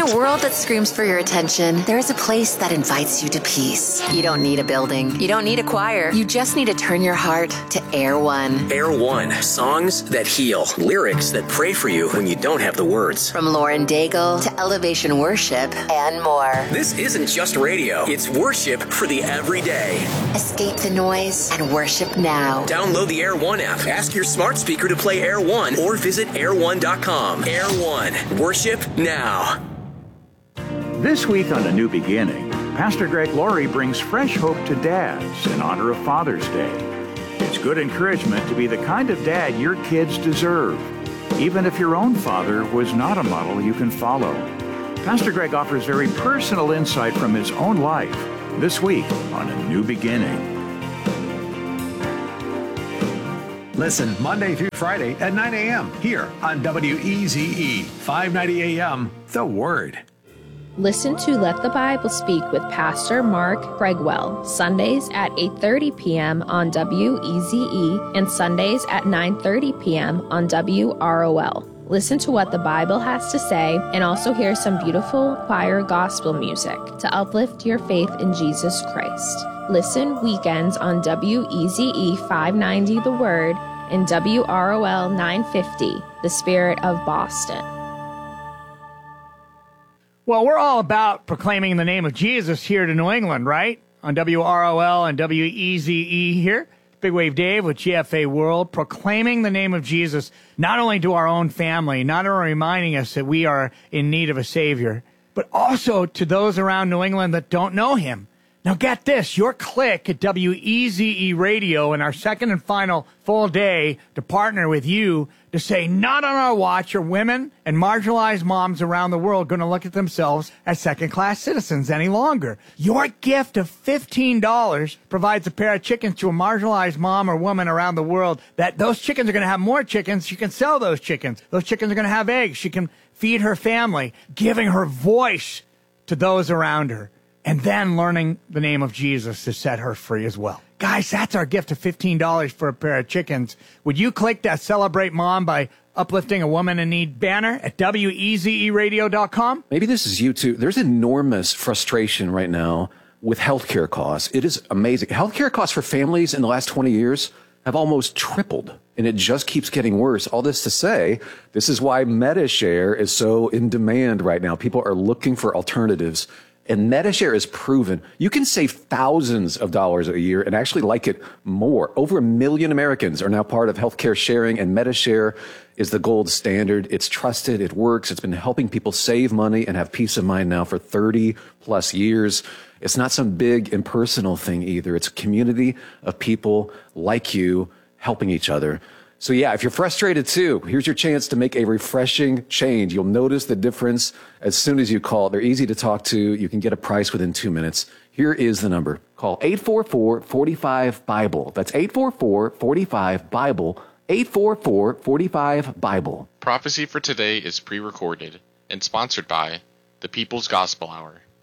a world that screams for your attention, there is a place that invites you to peace. You don't need a building. You don't need a choir. You just need to turn your heart to Air One. Air One. Songs that heal. Lyrics that pray for you when you don't have the words. From Lauren Daigle to Elevation Worship and more. This isn't just radio. It's worship for the everyday. Escape the noise and worship now. Download the Air One app. Ask your smart speaker to play Air One or visit air1.com. Air One. Worship now. This week on A New Beginning, Pastor Greg Laurie brings fresh hope to dads in honor of Father's Day. It's good encouragement to be the kind of dad your kids deserve, even if your own father was not a model you can follow. Pastor Greg offers very personal insight from his own life this week on A New Beginning. Listen Monday through Friday at 9 a.m. here on WEZE 590 AM, The Word. Listen to Let the Bible Speak with Pastor Mark Bregwell, Sundays at 8:30 p.m. on WEZE and Sundays at 9:30 p.m. on WROL. Listen to what the Bible has to say and also hear some beautiful choir gospel music to uplift your faith in Jesus Christ. Listen weekends on WEZE 590 The Word and WROL 950 The Spirit of Boston. Well, we're all about proclaiming the name of Jesus here to New England, right? On WROL and WEZE here. Big Wave Dave with GFA World, proclaiming the name of Jesus, not only to our own family, not only reminding us that we are in need of a Savior, but also to those around New England that don't know him. Now get this, your click at WEZE Radio in our second and final full day to partner with you to say, not on our watch are women and marginalized moms around the world going to look at themselves as second-class citizens any longer. Your gift of $15 provides a pair of chickens to a marginalized mom or woman around the world that those chickens are going to have more chickens. She can sell those chickens. Those chickens are going to have eggs. She can feed her family, giving her voice to those around her. And then learning the name of Jesus to set her free as well. Guys, that's our gift of $15 for a pair of chickens. Would you click that Celebrate Mom by uplifting a woman in need banner at WEZEradio.com? Maybe this is you too. There's enormous frustration right now with healthcare costs. It is amazing. Healthcare costs for families in the last 20 years have almost tripled, and it just keeps getting worse. All this to say, this is why MediShare is so in demand right now. People are looking for alternatives. And MediShare is proven you can save thousands of dollars a year and actually like it more. Over 1 million Americans are now part of healthcare sharing, and MediShare is the gold standard. It's trusted. It works. It's been helping people save money and have peace of mind now for 30 plus years. It's not some big impersonal thing either. It's a community of people like you helping each other. So yeah, if you're frustrated too, here's your chance to make a refreshing change. You'll notice the difference as soon as you call. They're easy to talk to. You can get a price within 2 minutes. Here is the number. Call 844-45-BIBLE. That's 844-45-BIBLE. 844-45-BIBLE. Prophecy for today is pre-recorded and sponsored by the People's Gospel Hour.